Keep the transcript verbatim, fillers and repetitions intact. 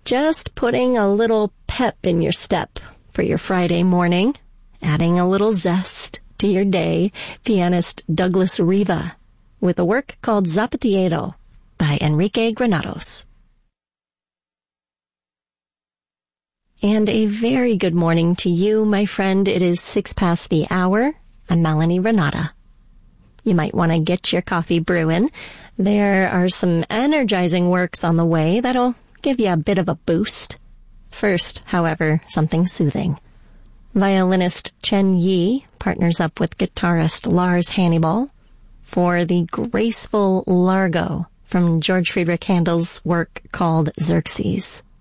Just putting a little pep in your step for your Friday morning, adding a little zest to your day, pianist Douglas Riva with a work called Zapatero by Enrique Granados. And a very good morning to you, my friend. It is six past the hour. I'm Melanie Renata. You might want to get your coffee brewing. There are some energizing works on the way that'll give you a bit of a boost. First, however, something soothing. Violinist Chen Yi partners up with guitarist Lars Hannibal for the graceful Largo from George Friedrich Handel's work called Xerxes.